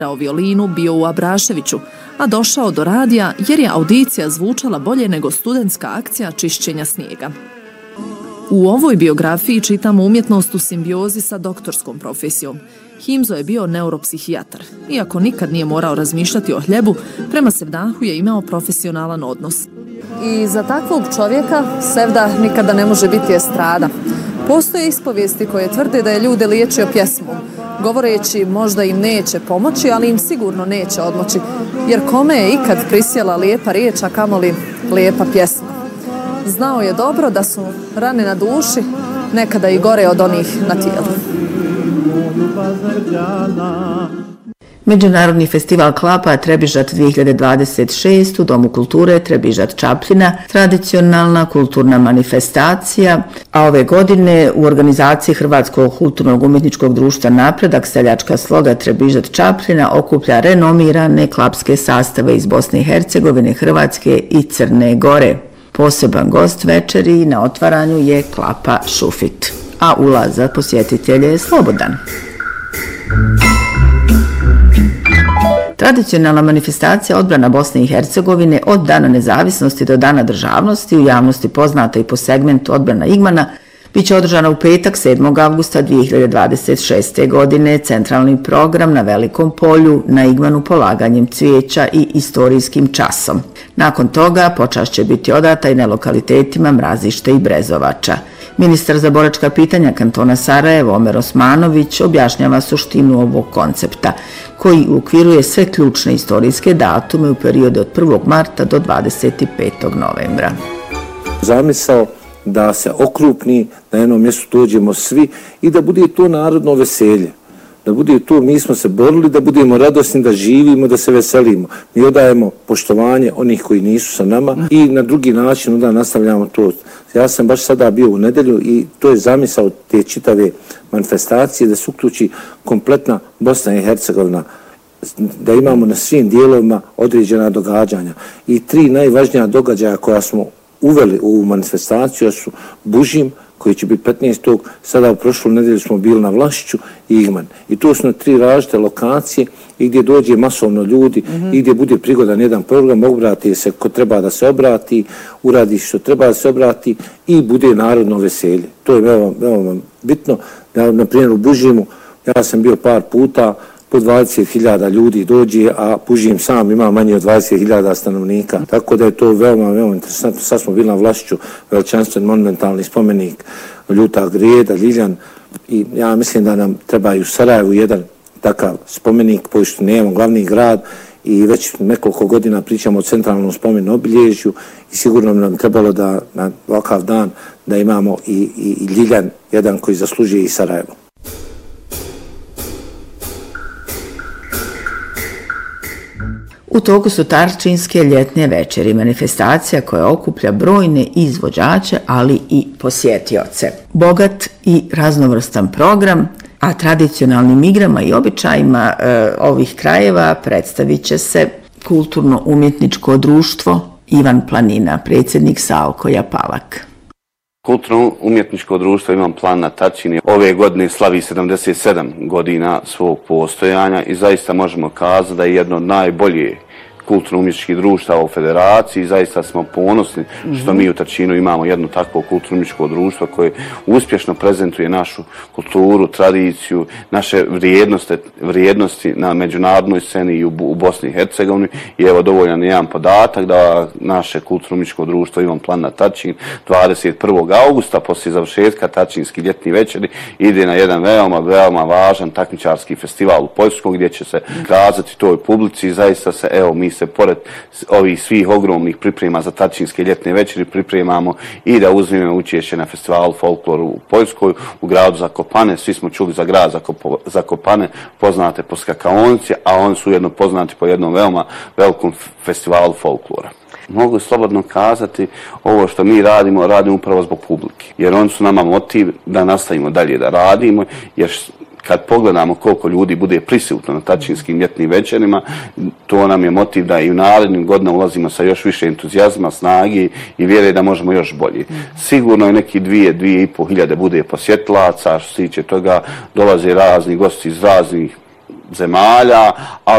violinu bio u Abraševiću, a došao do radija jer je audicija zvučala bolje nego studentska akcija čišćenja snijega. U ovoj biografiji čitamo umjetnost u simbiozi sa doktorskom profesijom. Himzo je bio neuropsihijatar. Iako nikad nije morao razmišljati o hljebu, prema sevdahu je imao profesionalan odnos. I za takvog čovjeka sevdah nikada ne može biti estrada. Postoje ispovijesti koje tvrde da je ljude liječio pjesmom, govoreći možda im neće pomoći, ali im sigurno neće odmoći, jer kome je ikad prisjela lijepa riječ, a kamoli lijepa pjesma. Znao je dobro da su rane na duši nekada i gore od onih na tijelu. Međunarodni festival klapa Trebižat 2026 u Domu kulture Trebižat Čapljina, tradicionalna kulturna manifestacija, a ove godine u organizaciji Hrvatskog kulturnog umjetničkog društva Napredak seljačka sloga Trebižat Čapljina okuplja renomirane klapske sastave iz Bosne i Hercegovine, Hrvatske i Crne Gore. Poseban gost večeri na otvaranju je klapa Šufit, a ulaz za posjetitelje je slobodan. Tradicionalna manifestacija odbrana Bosne i Hercegovine od Dana nezavisnosti do Dana državnosti, u javnosti poznata i po segmentu odbrana Igmana, bit će održana u petak 7. avgusta 2026. godine. Centralni program na Velikom polju na Igmanu polaganjem cvijeća i istorijskim časom. Nakon toga počast će biti odata i na lokalitetima Mrazište i Brezovača. Ministar za boračka pitanja kantona Sarajevo, Omer Osmanović, objašnjava suštinu ovog koncepta, koji uokviruje sve ključne istorijske datume u periodu od 1. marta do 25. novembra. Zamisao da se okrupni, na jednom mjestu dođemo svi i da bude to narodno veselje. Da bude to, mi smo se borili da budemo radosni, da živimo, da se veselimo. Mi odajemo poštovanje onih koji nisu sa nama i na drugi način onda nastavljamo to. Ja sam baš sada bio u nedjelju i to je zamisao te čitave manifestacije da se uključi kompletna Bosna i Hercegovina, da imamo na svim dijelovima određena događanja. I 3 najvažnija događaja koja smo uveli u manifestaciju su Bužim, koji će biti 15. Sada u prošlu nedjelju smo bili na Vlašću i Igman. I to su na 3 različite lokacije i gdje dođe masovno ljudi i gdje bude prigodan jedan program, obrati se ko treba da se obrati, uradi što treba da se obrati i bude narodno veselje. To je veoma bitno. Da, na primjer u Bužimu, ja sam bio par puta, po 20.000 ljudi dođe, a Bužim sam ima manje od 20.000 stanovnika. Tako da je to veoma interesantno. Sad smo bili na Vlašću, veličanstven monumentalni spomenik Ljuta Greda, Ljiljan, i ja mislim da nam treba i u Sarajevu jedan takav spomenik, pošto nemamo glavni grad i već nekoliko godina pričamo o centralnom spomenu obilježju i sigurno nam trebalo da na ovakav dan da imamo i Ljiljan, jedan koji zaslužuje i Sarajevo. U toku su Tarčinske ljetne večeri, manifestacija koja okuplja brojne izvođače, ali i posjetioce. Bogat i raznovrstan program, a tradicionalnim igrama i običajima ovih krajeva predstavit će se kulturno-umjetničko društvo Ivan Planina, predsjednik Savko Japalak. Kulturno-umjetničko društvo Ivan Plan na Tarčini ove godine slavi 77 godina svog postojanja i zaista možemo kazati da je jedno od najboljih kulturno-umjetničkih društava u federaciji. Zaista smo ponosni što mi u Tarčinu imamo jedno takvo kulturno-umjetničko društvo koje uspješno prezentuje našu kulturu, tradiciju, naše vrijednosti na međunarodnoj sceni i u Bosni i Hercegovini. I evo dovoljan jedan podatak da naše kulturno-umjetničko društvo Ivan Plan na Tarčin 21. augusta poslije završetka Tarčinskih ljetnih večeri ide na jedan veoma važan takmičarski festival u Poljskoj gdje će se kazati toj publici i zaista se, evo, mi se pored ovih svih ogromnih priprema za Tarčinske ljetne večeri pripremamo i da uzmemo učešće na festivalu folkloru u Poljskoj, u gradu Zakopane. Svi smo čuli za grad Zakopane, poznate po skakaonici, a oni su ujedno poznati po jednom veoma velikom festivalu folklora. Mogu slobodno kazati, ovo što mi radimo upravo zbog publike, jer oni su nama motiv da nastavimo dalje da radimo, jer kad pogledamo koliko ljudi bude prisutno na Tarčinskim ljetnim večerima, to nam je motiv da i u narednim godinama ulazimo sa još više entuzijazma, snagi i vjere da možemo još bolje. Sigurno je neki 2.500 hiljade bude posjetilaca, što se tiče toga dolaze razni gosti iz raznih zemalja, ali